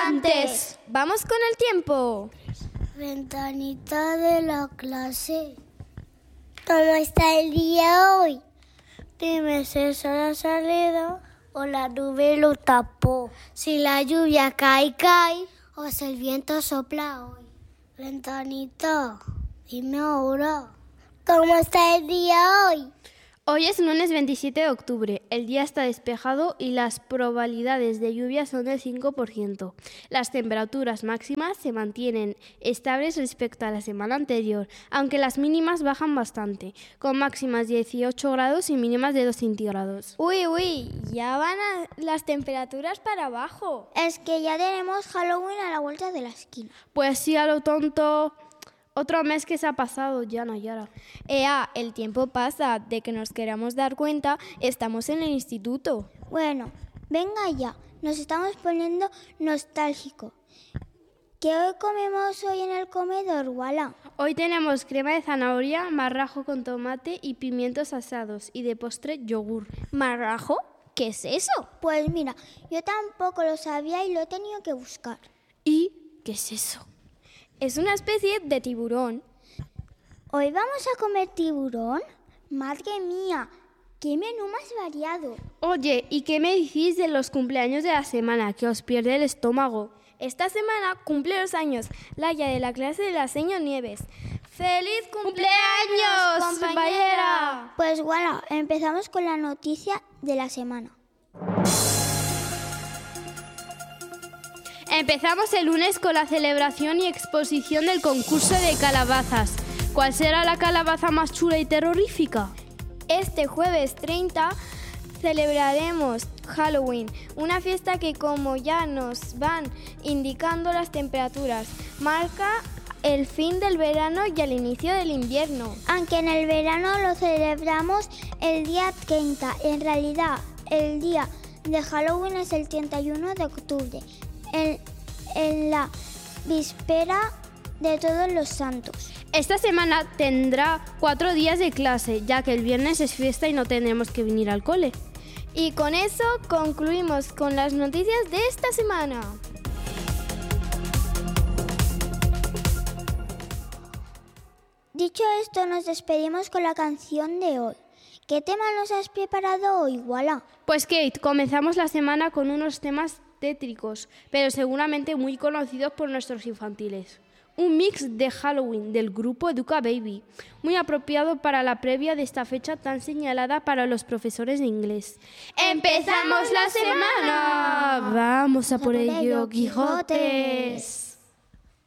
antes. ¡Vamos con el tiempo! Ventanita de la clase. ¿Cómo está el día hoy? Dime si el sol ha salido o la nube lo tapó. Si la lluvia cae, o si el viento sopla hoy. Ventanita, dime ahora. ¿Cómo está el día hoy? Hoy es lunes 27 de octubre, el día está despejado y las probabilidades de lluvia son del 5%. Las temperaturas máximas se mantienen estables respecto a la semana anterior, aunque las mínimas bajan bastante, con máximas de 18 grados y mínimas de 2 centígrados. Uy, ya van las temperaturas para abajo. Es que ya tenemos Halloween a la vuelta de la esquina. Pues sí, a lo tonto. Otro mes que se ha pasado, ya, Nayara. El tiempo pasa, de que nos queramos dar cuenta, estamos en el instituto. Bueno, venga ya, nos estamos poniendo nostálgicos. ¿Qué hoy comemos hoy en el comedor, Wala? Hoy tenemos crema de zanahoria, marrajo con tomate y pimientos asados y de postre yogur. ¿Marrajo? ¿Qué es eso? Pues mira, yo tampoco lo sabía y lo he tenido que buscar. ¿Y qué es eso? Es una especie de tiburón. ¿Hoy vamos a comer tiburón? ¡Madre mía! ¡Qué menú más variado! Oye, ¿y qué me decís de los cumpleaños de la semana, que os pierde el estómago? Esta semana cumple los años Laia de la clase de la señor Nieves. ¡Feliz cumpleaños, compañera! Pues bueno, empezamos con la noticia de la semana. Empezamos el lunes con la celebración y exposición del concurso de calabazas. ¿Cuál será la calabaza más chula y terrorífica? Este jueves 30 celebraremos Halloween, una fiesta que, como ya nos van indicando las temperaturas, marca el fin del verano y el inicio del invierno. Aunque en el verano lo celebramos el día 30, en realidad el día de Halloween es el 31 de octubre. En la víspera de Todos los Santos. Esta semana tendrá 4 días de clase, ya que el viernes es fiesta y no tendremos que venir al cole. Y con eso concluimos con las noticias de esta semana. Dicho esto, nos despedimos con la canción de hoy. ¿Qué tema nos has preparado hoy, Wala? Pues Kate, comenzamos la semana con unos temas tétricos, pero seguramente muy conocidos por nuestros infantiles. Un mix de Halloween del grupo Educa Baby, muy apropiado para la previa de esta fecha tan señalada para los profesores de inglés. ¡Empezamos la semana! Vamos a por ello, Quijotes.